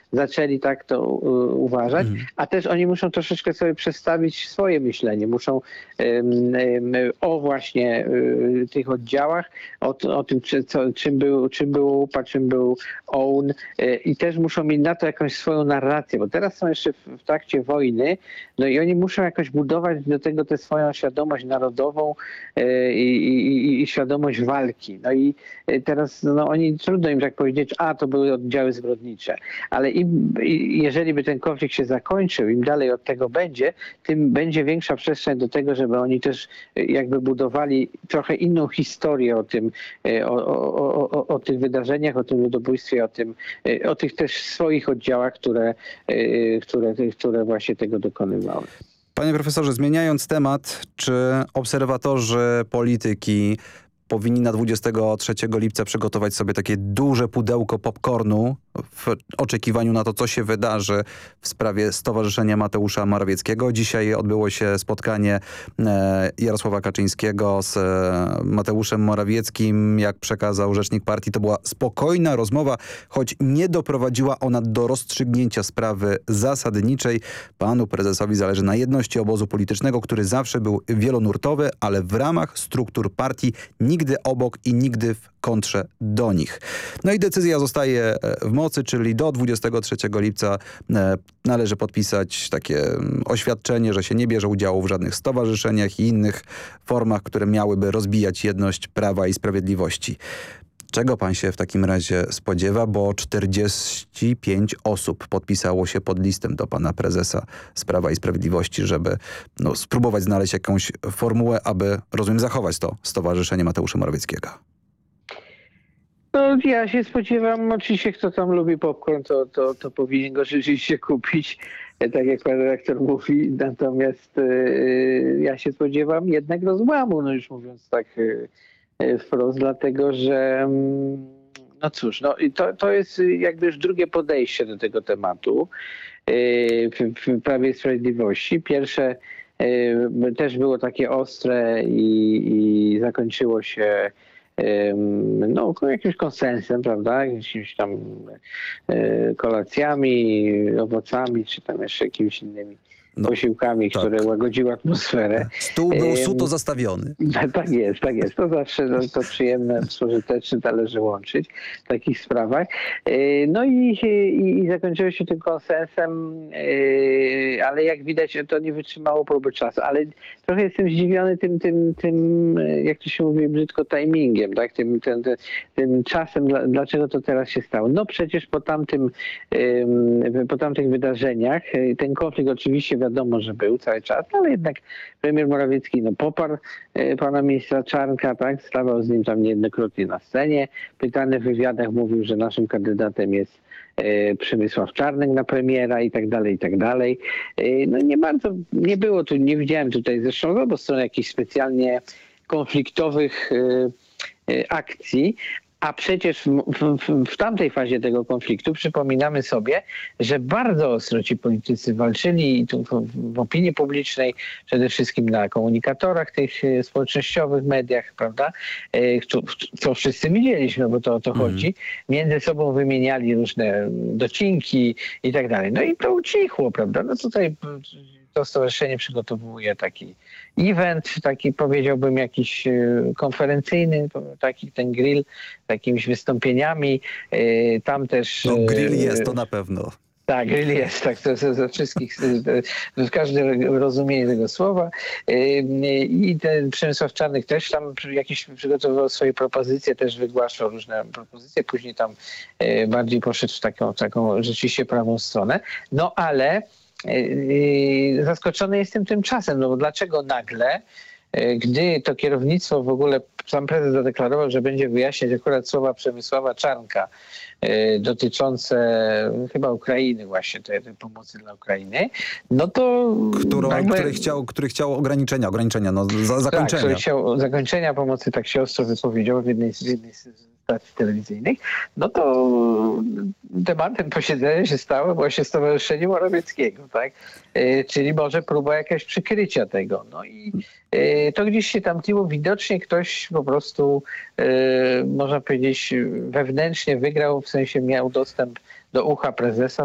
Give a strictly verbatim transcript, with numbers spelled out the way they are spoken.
zaczęli tak to uważać, mhm. a też oni muszą troszeczkę sobie przestawić swoje myślenie. Muszą um, um, o właśnie um, tych oddziałach, o, o tym, czy, co, czym był, czym był U P A, czym był O U N um, i też muszą mieć na to jakąś swoją narrację, bo teraz są jeszcze w, w trakcie wojny, no i oni muszą jakoś budować do tego tę swoją świadomość narodową um, i, i, i świadomość walki. No i teraz no, oni, trudno im tak powiedzieć, a to były oddziały zbrodnicze, ale im, jeżeli by ten konflikt się zakończył, im dalej od tego będzie, tym będzie większa przestrzeń do tego, żeby oni też jakby budowali trochę inną historię o tym, o, o, o, o tych wydarzeniach, o tym ludobójstwie, o tym, o tych też swoich oddziałach, które, które, które właśnie tego dokonywały. Panie profesorze, zmieniając temat, czy obserwatorzy polityki powinni na dwudziestego trzeciego lipca przygotować sobie takie duże pudełko popcornu w oczekiwaniu na to, co się wydarzy w sprawie Stowarzyszenia Mateusza Morawieckiego. Dzisiaj odbyło się spotkanie Jarosława Kaczyńskiego z Mateuszem Morawieckim. Jak przekazał rzecznik partii, to była spokojna rozmowa, choć nie doprowadziła ona do rozstrzygnięcia sprawy zasadniczej. Panu prezesowi zależy na jedności obozu politycznego, który zawsze był wielonurtowy, ale w ramach struktur partii nigdy obok i nigdy w kontrze do nich. No i decyzja zostaje w mocy, czyli do dwudziestego trzeciego lipca należy podpisać takie oświadczenie, że się nie bierze udziału w żadnych stowarzyszeniach i innych formach, które miałyby rozbijać jedność Prawa i Sprawiedliwości. Czego pan się w takim razie spodziewa, bo czterdzieści pięć osób podpisało się pod listem do pana prezesa z Prawa i Sprawiedliwości, żeby no, spróbować znaleźć jakąś formułę, aby, rozumiem, zachować to Stowarzyszenie Mateusza Morawieckiego. No, ja się spodziewam, oczywiście kto tam lubi popcorn, to, to, to powinien go rzeczywiście kupić, tak jak pan redaktor mówi, natomiast yy, ja się spodziewam jednak rozłamu, no już mówiąc tak yy, wprost, dlatego że no cóż, no to, to jest jakby już drugie podejście do tego tematu yy, w, w Prawie i Sprawiedliwości. Pierwsze yy, też było takie ostre i, i zakończyło się no, jakimś konsensem, prawda, jakimiś tam kolacjami, owocami, czy tam jeszcze jakimiś innymi no, posiłkami, tak, które łagodziły atmosferę. Stół był suto zastawiony. Tak jest, tak jest. To zawsze no, to przyjemne, spożyteczne należy łączyć w takich sprawach. No i, i, i zakończyło się tym konsensem, ale jak widać to nie wytrzymało próby czasu. Ale trochę jestem zdziwiony tym, tym, tym jak to się mówi brzydko, timingiem, tak? Tym, tym, tym, tym czasem, dlaczego to teraz się stało. No przecież po tamtym, po tamtych wydarzeniach ten konflikt oczywiście wiadomo, że był cały czas, ale jednak premier Morawiecki no, poparł e, pana ministra Czarnka, tak, stawał z nim tam niejednokrotnie na scenie. Pytany w wywiadach mówił, że naszym kandydatem jest e, Przemysław Czarnek na premiera i tak dalej, i tak dalej. E, no nie bardzo, nie było tu, nie widziałem tutaj zresztą z obu stron jakichś specjalnie konfliktowych e, e, akcji. A przecież w, w, w tamtej fazie tego konfliktu przypominamy sobie, że bardzo ostro ci politycy walczyli i tu w, w opinii publicznej, przede wszystkim na komunikatorach tych społecznościowych, mediach, prawda, to, to wszyscy widzieliśmy, bo to o to mm. chodzi. Między sobą wymieniali różne docinki i tak dalej. No i to ucichło, prawda. No tutaj to stowarzyszenie przygotowuje taki event, taki powiedziałbym jakiś konferencyjny, taki ten grill, takimiś wystąpieniami. Tam też... No grill jest, to na pewno. Tak, grill jest, tak, to ze wszystkich, w każdym rozumieniu tego słowa. I ten Przemysław Czarnek też tam jakieś przygotowywał swoje propozycje, też wygłaszał różne propozycje, później tam bardziej poszedł w taką, taką rzeczywiście prawą stronę. No ale zaskoczony jestem tym czasem, no bo dlaczego nagle, gdy to kierownictwo w ogóle, sam prezes zadeklarował, że będzie wyjaśniać akurat słowa Przemysława Czarnka dotyczące chyba Ukrainy właśnie, tej, tej pomocy dla Ukrainy, no to... Którą, jakby, który, chciał, który chciał ograniczenia, ograniczenia, no za, zakończenia. Tak, który chciał zakończenia pomocy, tak się ostro wypowiedział w jednej z, jednej z stacji telewizyjnych, no to tematem posiedzenia się stało właśnie Stowarzyszenie Morawieckiego, tak? E, czyli może próba jakaś przykrycia tego. No i e, to gdzieś się tam tliło, widocznie ktoś po prostu, e, można powiedzieć, wewnętrznie wygrał, w sensie miał dostęp do ucha prezesa,